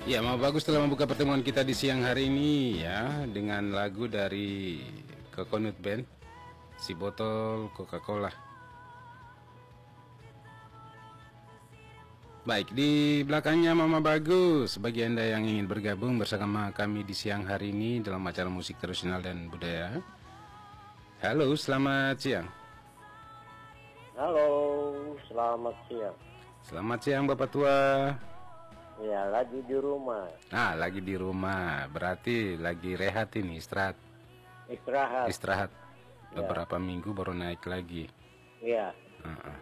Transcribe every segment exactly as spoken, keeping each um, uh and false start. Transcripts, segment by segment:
Ya, mau bagus telah membuka pertemuan kita di siang hari ini ya dengan lagu dari Coconut Band, Si Botol Coca-Cola. Baik, di belakangnya Mama Bagus. Bagi Anda yang ingin bergabung bersama kami di siang hari ini dalam acara musik tradisional dan budaya. Halo, selamat siang. Halo, selamat siang. Selamat siang Bapak Tua. Ya, lagi di rumah. Nah, lagi di rumah. Berarti lagi rehat ini, istirahat. Istirahat. Istirahat. Ya. Beberapa minggu baru naik lagi. Iya. Uh-uh.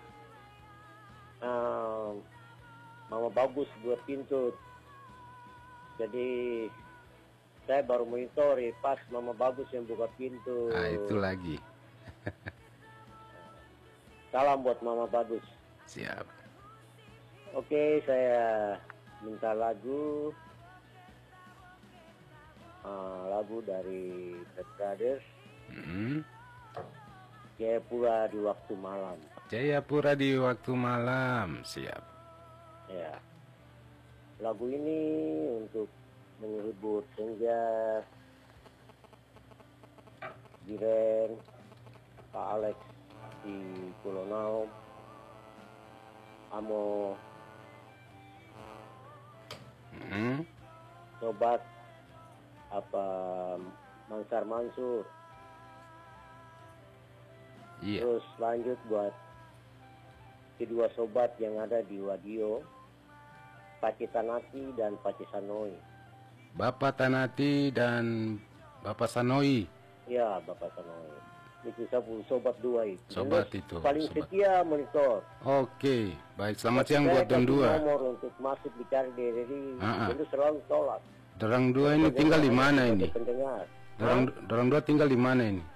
Um, Mama Bagus buat pintu. Jadi saya baru monitori pas Mama Bagus yang buka pintu. Ah, itu lagi. Salam buat Mama Bagus. Siap. Oke, saya minta lagu uh, lagu dari Black Brothers, Mm-hmm. Jayapura di waktu malam. Jayapura di waktu malam. Siap. Ya, lagu ini untuk menghibur senja, Jiren, Pak Alex di Pulau Naum, Amo, Mm-hmm. sobat apa Mansar Mansur. Iya. Terus lanjut buat kedua sobat yang ada di Wadio, Paci Tanati dan Paci Sanoi. Bapak Tanati dan Bapak Sanoi. Ya, Bapak Sanoi. Itu sabu sobat dua itu. Sobat Terus itu, paling sobat. setia monitor. Oke, baik. Selamat Tapi siang saya buat Don kasih dua. nomor untuk masuk dicari di R R I. Ah, ah. Itu selalu tolak. Dorang dua ini tinggal di mana ini? Pendengar. Dorang, dorang dua tinggal di mana ini?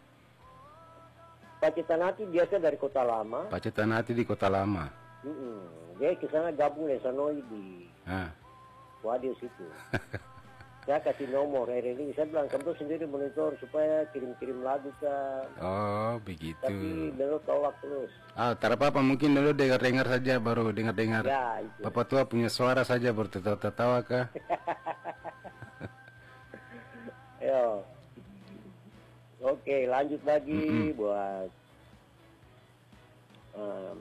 Paci Tanati biasa dari Kota Lama. Paci Tanati di Kota Lama. Mm-mm. Dia ke sana gabung dengan Sanoi di Ah. Wadio situ. Saya kasih nomor R R I. Saya bilang kamu sendiri monitor supaya kirim-kirim lagu kan. Oh, begitu. Tapi dulu tolak terus. Ah, tak apa-apa, mungkin dulu dengar-dengar saja, baru dengar-dengar. Ya itu. Bapak tua punya suara saja, baru tertawa-tertawa kah? Yo. Oke, lanjut lagi Mm-mm. buat um,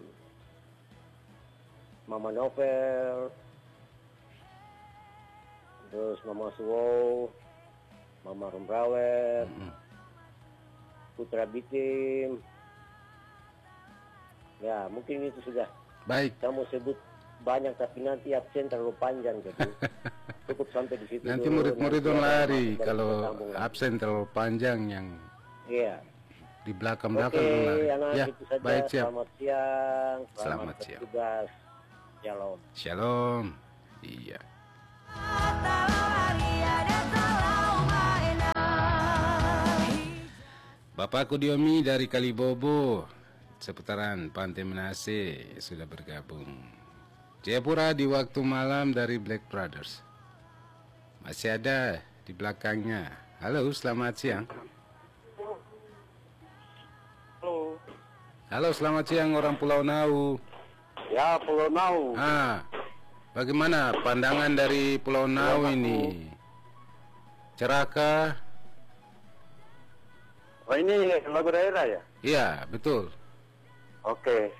Mama Novel, terus Mama Suwo, Mama Rumbrawer, Mm-mm. Putra Bitim. Ya, mungkin itu sudah. Baik, Kamu sebut banyak tapi nanti absen terlalu panjang jadi cukup sampai di situ. nanti dulu. murid-murid Nanti ada lari masuk dan kalau kita sambung lagi. absen terlalu panjang yang Iya. di Oke, belakang-belakang lari. anak Ya, itu saja. baik, siap. Selamat siang. Selamat, Selamat siang. bertugas. Shalom. Shalom. Iya. Bapak Kudiomi dari Kalibobo, seputaran Pantai Menase sudah bergabung. Jayapura di waktu malam dari Black Brothers. Masih ada di belakangnya. Halo, selamat siang. Halo. Halo, selamat siang orang Pulau Nau. Ya, Pulau Nau. Ah, bagaimana pandangan dari Pulau Nau ini? Cerahkah? Oh, ini lagu daerah ya? Iya, betul. Oke.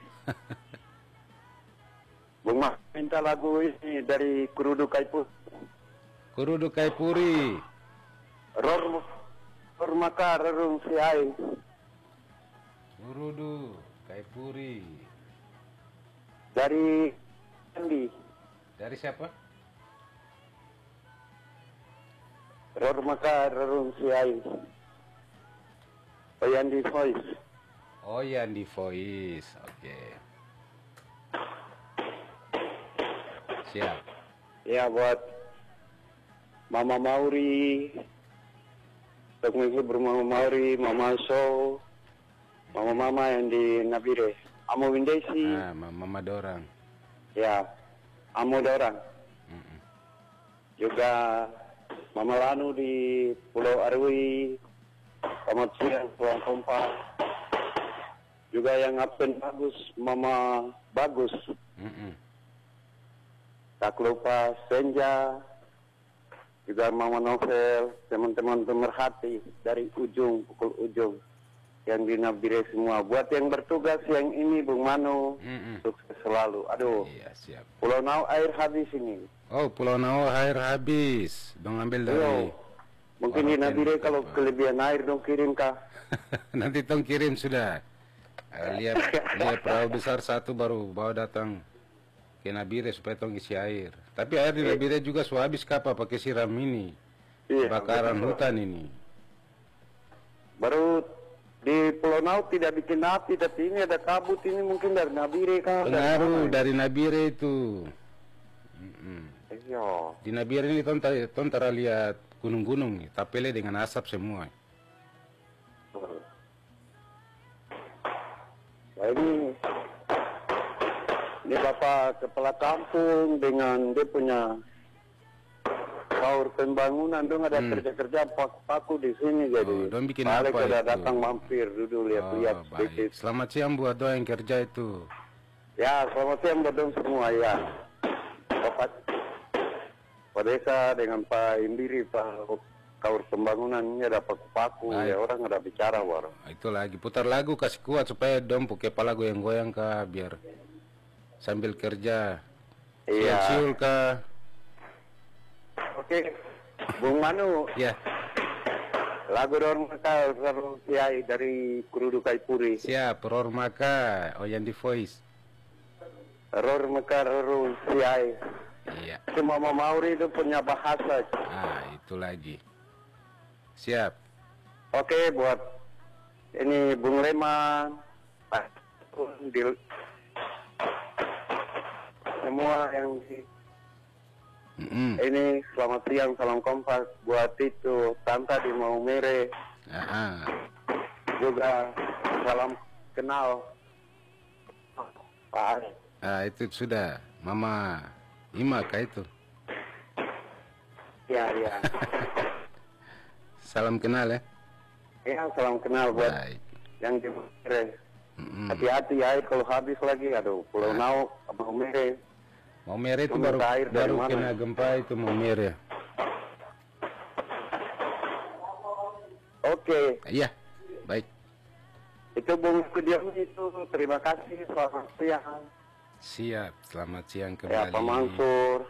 Bung Mah minta lagu ini dari Kurudu Kaipu. Kurudu Kaipuri. Ror Ror Maka Rerum Siai. Kurudu Kaipuri. Dari Andi. Dari siapa? Ror Maka Rerum Siai. Oyandi Voice. Oh ya, di Voice. Oke. Siap. Ya, buat Mama Mauri, untuk menghibur Mama Mauri, Mama So, Mama-mama yang di Nabire, Amo Windesi, Ah, Ma- Mama Dorang. ya, Amo Dorang, Mm-mm. juga Mama Lanu di Pulau Arwi, selamat siang Tuan Kompas, juga yang absen bagus, Mama Bagus, Mm-mm. tak lupa Senja, juga Mama Novel, teman-teman pemerhati dari ujung, pukul ujung. Yang di Nabire semua. Buat yang bertugas yang ini, Bung Manu, mm-mm. sukses selalu. Aduh, iya, siap. Pulau Nau air habis ini. Oh, Pulau Nau air habis. Dong ambil dari... Yo. Mungkin di Nabire kalau kelebihan air dong kirim kah? Nanti tong kirim sudah. Uh, lihat lihat perahu besar satu baru bawa datang ke Nabire supaya tong isi air. Tapi air di Nabire juga so habis kapa pakai siram ini. Iya, kebakaran hutan ini. Baru di Pulau Nau tidak bikin api, tapi ini ada kabut ini mungkin dari Nabire kah? Pengaruh dari, dari Nabire itu. Mm-mm. Iya. Di Nabire ini ton ton tara lihat gunung-gunung nih, tapele dengan asap semua. Nah, ini ini Bapak Kepala Kampung dengan dia punya power pembangunan, dong ada hmm. kerja-kerja paku di sini jadi. Oh, dong bikin balik apa ada itu? Datang mampir dulu lihat-lihat oh, sedikit. Selamat siang buat doa yang kerja itu. Ya, selamat siang buat dong semua ya. Bapak Pak Desa dengan Pak Indiri, Pak Kaur Pembangunannya ada paku-paku, ya orang ada bicara war. Itu lagi putar lagu kasih kuat supaya dom pakai kepala goyang-goyang kah biar sambil kerja. Iya. Siul kah? Oke, Bung Manu. Ya. Lagu Rormaka Roro Siai dari Kurudu Kaipuri. Siap, Rormaka, Oyan di Voice. Rormaka Roro Siai. Iya. Cuma Mama Mauri itu punya bahasa. Ah, itu lagi. Siap. Oke, buat ini Bung Leman, Pak Dil, semua yang di mm-hmm. ini selamat siang, salam kompas buat itu Tanta di Maumere. Ah. Juga salam kenal Pak. Ah, itu sudah Mama Ima kah itu? Ya, ya. Salam kenal ya? Ya, salam kenal buat Baik. yang di Maumere. Mm-hmm. Hati-hati air kalau habis lagi, aduh, Pulau Nau, Maumere. Maumere itu baru, baru kena gempa itu Maumere. Oke. Iya, baik. Itu Bung Kudiam itu, terima kasih, selamat siang. Siap, selamat siang kembali. Ya, Pak Mansur.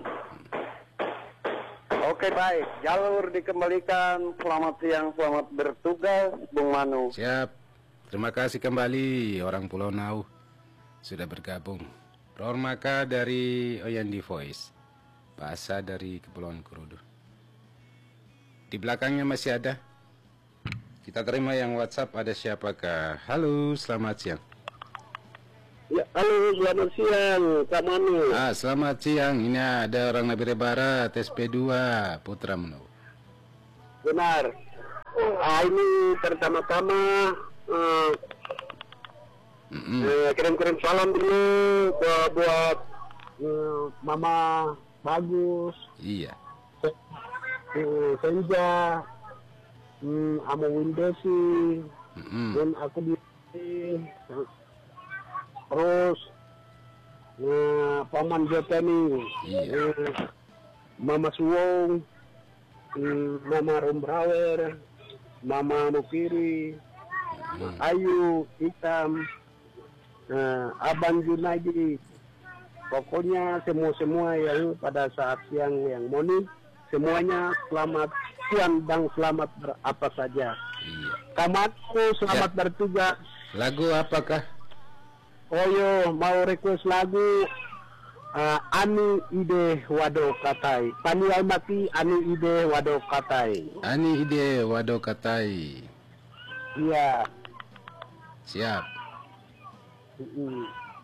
Oke, baik. Jalur dikembalikan. Selamat siang, selamat bertugas, Bung Manu. Siap. Terima kasih kembali orang Pulau Nau sudah bergabung. Rormaka dari Oyan di Voice. Bahasa dari Kepulauan Kurudu. Di belakangnya masih ada. Kita terima yang WhatsApp, ada siapakah? Halo, selamat siang. Ya, halo, selamat siang, Kak Manu. Ah, selamat siang. Ini ada orang Nabire Barat, S P dua, Putra Menu. Benar. Ah, ini pertama-tama uh, mm-hmm. uh, kirim-kirim salam dulu buat, buat uh, Mama Bagus. Iya. Uh, Senja, um, Amo Windesi, mm-hmm. dan aku di uh, terus uh, Paman Jotani, iya. uh, Mama Suwong, um, Mama Rombrawer, Mama Mukiri, hmm. Ayu Hitam, uh, Abang Junaidi, pokoknya semua-semua yang pada saat siang yang moni, semuanya selamat siang dan selamat berapa saja. Iya. Kamatku selamat ya. Bertugas. Lagu apakah? Oyo mau request lagu uh, Ani Ide Wado Katai. Paniai mati Ani Ide Wado Katai. Ani Ide Wado Katai. Iya. Siap. Mm-hmm.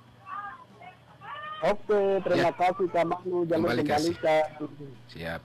Oke, terima ya. kasih Kak Manu. Jangan kembalikan. Siap.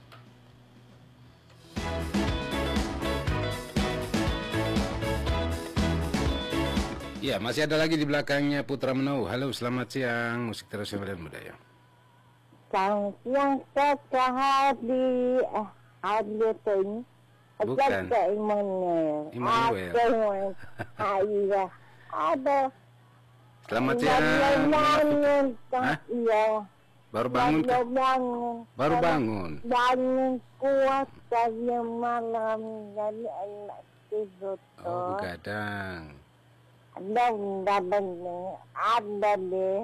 Ya, masih ada lagi di belakangnya Putra Menau. Halo, selamat siang. Musik tradisional dan budaya. Selamat siang, Kak Hadli. Eh, Hadli itu ini. Bukan. Kak Immanuel. Immanuel. Iya. Ada. Selamat siang. Hah? Iya. Baru bangun Baru kah? bangun. Baru bangun. Bangun kuat tadi malam dari anak tidur Oh, tuh. begadang. Ada ada ada deh.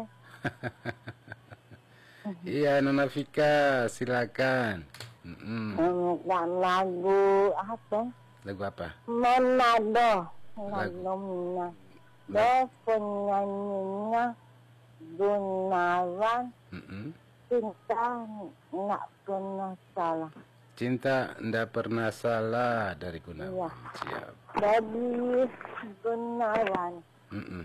Iya, Nona Vika, silakan. Mm-mm. Nyanyikan lagu apa? Lagu apa? Manado. Lagu. Lagunya. Dan penyanyinya Gunawan. Mm-mm. Cinta nggak pernah salah. Cinta ndak pernah salah dari Iya. Gunawan. Siap. Dari Gunawan. Mm-mm.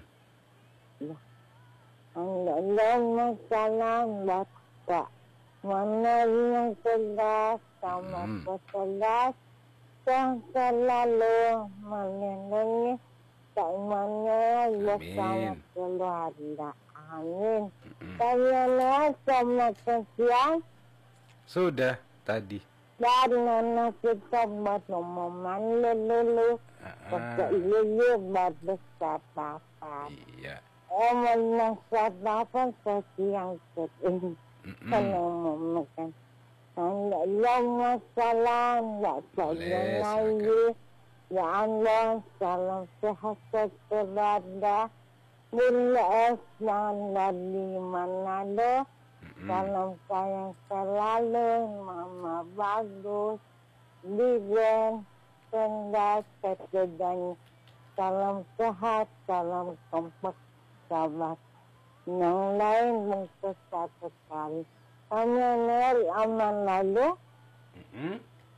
Allah masalah baca. Mana yang tegas sama Hmm. ketegas yang selalu melindungi tak mana bersama Amin. keluarga. Amin. Mm-mm. Saya sama kesian Sudah tadi. dan nana kita bertemuan dulu. Ah, Pakai lulu berbesar papan. iya. Oh, menasab apa kesian ini. Mm-mm. Kalau mau makan. Allah masalah, ya Boleh, saya lagi. Ya Allah, salam sehat kepada Bila Esman dari Manado. Mm-mm. Salam sayang selalu, Mama bagus. Digen, tendas, kejedanya. Salam sehat, salam kompak, sahabat. Yang lain mungkin satu kali. Hanya dari aman lalu. Mm-mm.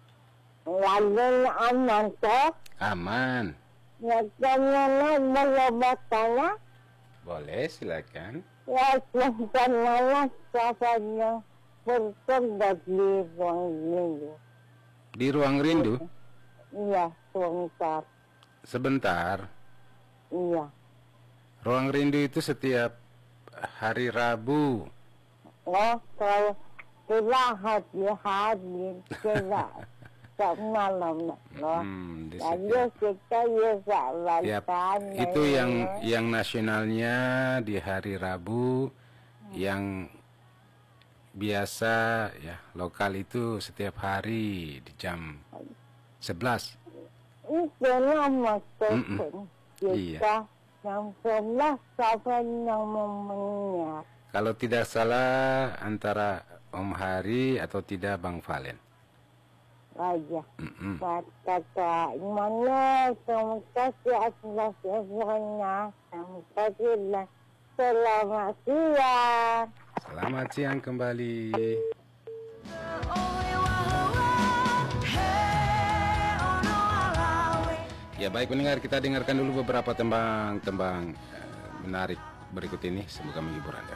Lalu aman toh. Aman. Ya kemana melobotkannya. Boleh, silakan. Ya kemana siapa yang bertugas di ruang ini. Di ruang rindu Iya, sebentar. sebentar. Iya. Ruang rindu itu setiap hari Rabu. Oh, kalau tidak hati-hati, tidak tak malam. Loh. Hmm, di Jadi setiap. kita juga Tiap, baca. itu yang yang nasionalnya di hari Rabu, yang biasa ya lokal itu setiap hari di jam sebelas. Itu nama Mm-mm. telepon Iya. kita yang sebelah siapa yang memenyak. Kalau tidak salah antara Om Hari atau tidak Bang Valen. Raja. Mm-mm. Kata mana terima kasih atas semuanya. Terima kasih dan selamat siang. Selamat siang kembali. Ya baik pendengar, kita dengarkan dulu beberapa tembang-tembang eh, menarik berikut ini, semoga menghibur Anda.